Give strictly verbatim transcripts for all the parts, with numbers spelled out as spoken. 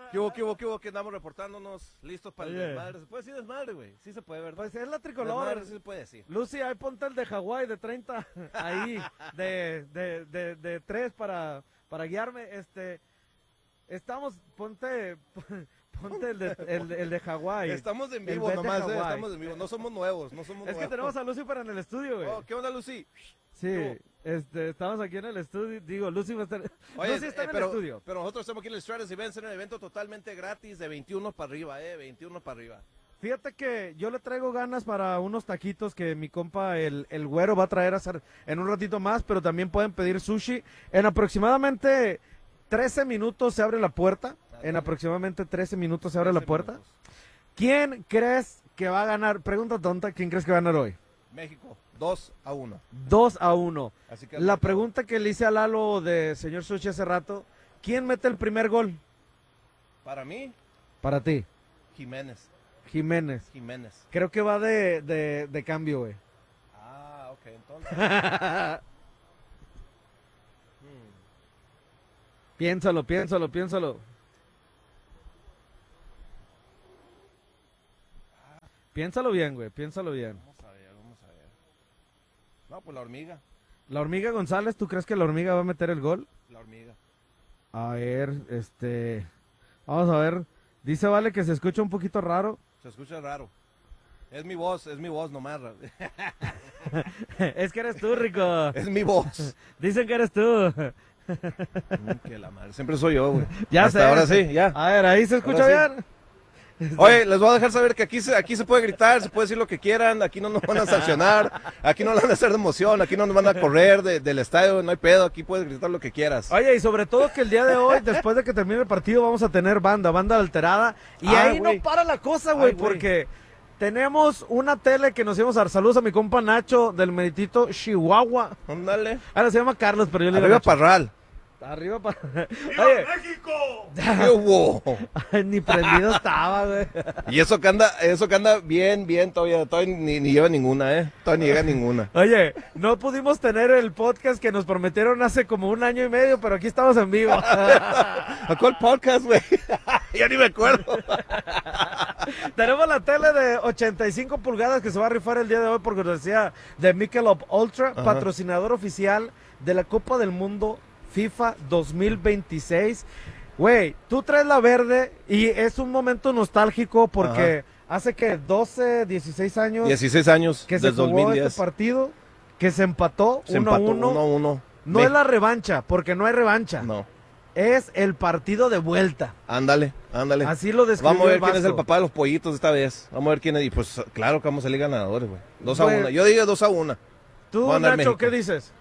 ¿Qué hubo, qué hubo, qué hubo? Que andamos reportándonos, listos para Oye. el desmadre. ¿Se puede decir desmadre, güey? Sí se puede, ¿verdad? Pues es la tricolor. Desmadre sí se puede decir. Lucy, ahí ponte el de Hawái de treinta, ahí, de, de, de, de tres para, para guiarme. Este, estamos, ponte, ponte el de, el, el de Hawái. Estamos en El vivo Bet de nomás, eh, Hawái. estamos en vivo. No somos nuevos, no somos Es que nuevos. tenemos a Lucy para en el estudio, güey. Oh, ¿qué onda, Lucy? Sí, este, estamos aquí en el estudio. Digo, Lucy va a estar. Oye, Lucy está eh, en pero, el estudio. pero nosotros estamos aquí en el Stratus Events, en un evento totalmente gratis de veintiuno para arriba, eh, veintiuno para arriba. Fíjate que yo le traigo ganas para unos taquitos que mi compa el, el güero va a traer a hacer en un ratito más, pero también pueden pedir sushi. En aproximadamente trece minutos se abre la puerta. En aproximadamente trece minutos se abre la puerta. Minutos. ¿Quién crees que va a ganar? Pregunta tonta, ¿quién crees que va a ganar hoy? México, dos a uno. dos a uno. Así que La pregunta que le hice a Lalo de señor Sushi hace rato, ¿quién mete el primer gol? para mí, Para ti, Jiménez. Jiménez. Jiménez. Creo que va de, de, de cambio, güey. Ah, ok, entonces. Hmm. Piénsalo, piénsalo, piénsalo. Piénsalo bien, güey, piénsalo bien. Vamos a ver, vamos a ver. No, pues la hormiga. La hormiga González, ¿tú crees que la hormiga va a meter el gol? La hormiga. A ver, este... Vamos a ver. Dice Vale que se escucha un poquito raro. Se escucha raro. Es mi voz, es mi voz nomás. Es que eres tú, Rico. Es mi voz. Dicen que eres tú. Mm, que la madre. Siempre soy yo, güey. Ya Hasta sé. ahora sí, ya. A ver, ahí se escucha Ahora bien. Oye, les voy a dejar saber que aquí se, aquí se puede gritar, se puede decir lo que quieran, aquí no nos van a sancionar, aquí no nos van a hacer de emoción, aquí no nos van a correr de- del estadio, no hay pedo, aquí puedes gritar lo que quieras. Oye, y sobre todo que el día de hoy, después de que termine el partido, vamos a tener banda, banda alterada. Y Ah, ahí güey. no para la cosa, güey, Ay, güey. porque tenemos una tele que nos íbamos a dar. Saludos a mi compa Nacho del meritito Chihuahua. Ándale. Ahora se llama Carlos, pero yo le digo Arriba Nacho. Parral. Arriba para. Oye, ¿Qué hubo? ay, ni prendido estaba, güey. Y eso que anda, eso que anda bien, bien, todavía, todavía ni, ni lleva ninguna, eh. Todavía ni llega ninguna. Oye, no pudimos tener el podcast que nos prometieron hace como un año y medio, pero aquí estamos en vivo. ¿A cuál podcast, güey? Ya ni me acuerdo. Tenemos la tele de ochenta y cinco pulgadas que se va a rifar el día de hoy por cortesía de Michelob Ultra, Ajá. patrocinador oficial de la Copa del Mundo FIFA dos mil veintiséis. Güey, tú traes la verde y es un momento nostálgico porque hace que doce, dieciséis años dieciséis años, que se desde jugó dos mil diez. este partido, que se empató Se uno a empató uno. uno a uno. No Ve. es la revancha, porque no hay revancha. No. Es el partido de vuelta. Ándale, ándale. Así lo describió Vamos a ver el quién es el Vasco. papá de los pollitos esta vez. Vamos a ver quién es. Y pues claro que vamos a salir ganadores, güey. Dos a Güey. una. Yo digo dos a una. Tú, Va a ganar Nacho, México. ¿qué dices?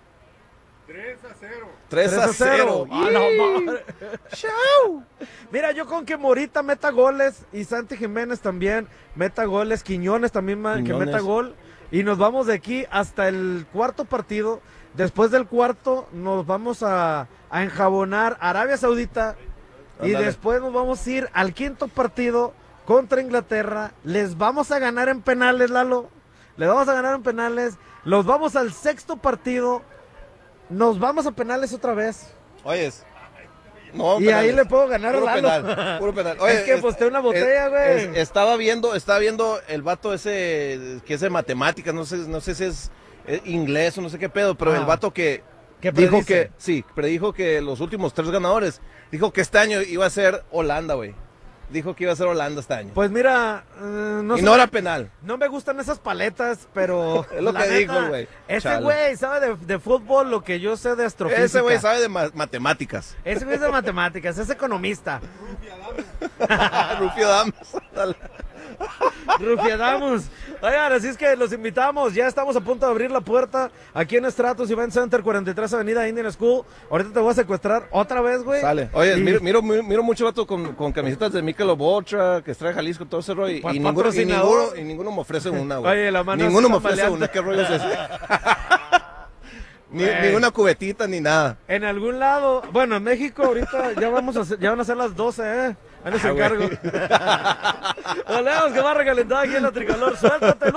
Tres a cero. ¡A la madre! Mira, yo con que Morita meta goles y Santi Jiménez también meta goles, Quiñones también ma- que Quiñones. meta gol. Y nos vamos de aquí hasta el cuarto partido. Después del cuarto nos vamos a, a enjabonar Arabia Saudita. Y Ándale. después nos vamos a ir al quinto partido contra Inglaterra. Les vamos a ganar en penales, Lalo. Les vamos a ganar en penales. Los vamos al sexto partido. Nos vamos a penales otra vez. Oyes. No, Y penales. ahí le puedo ganar a Puro Lalo. penal, puro penal. Es que aposté una botella, güey. es- estaba viendo, estaba viendo el vato ese que es de matemáticas, no sé, no sé si es, eh, inglés o no sé qué pedo, pero Ah. el vato que ¿Qué dijo predice? que, sí, predijo que los últimos tres ganadores, dijo que este año iba a ser Holanda, güey. Dijo que iba a ser Holanda este año. Pues mira, eh, no y sé, no era penal. no me gustan esas paletas, pero Es lo la que neta, dijo, güey. Ese Chale. güey sabe de, de fútbol lo que yo sé de astrofísica. Ese güey sabe de ma- matemáticas. Ese güey es de matemáticas, es economista. Rufio Damas. Dale. Rufiadamos. Oigan, así es que los invitamos. Ya estamos a punto de abrir la puerta aquí en Stratus Event Center, cuarenta y tres Avenida Indian School. Ahorita te voy a secuestrar otra vez, güey. Sale. Oye, Y- miro, miro, miro, miro mucho vato con, con camisetas de Michelob Ultra, que extrae Jalisco, todo ese rollo. Y, Pa- y ninguno, y, patrocinador. ninguno, y ninguno me ofrece una, güey. Oye, la mano Ninguno así me ofrece tambaleante. una. ¿Qué rollo es ese? Ni, Güey. ni una cubetita, ni nada. En algún lado, bueno, en México ahorita ya vamos a hacer, ya van a ser las doce, ¿eh? Ahí les Ah, encargo. güey. Volvemos que va recalentada aquí en la tricolor. Suéltate,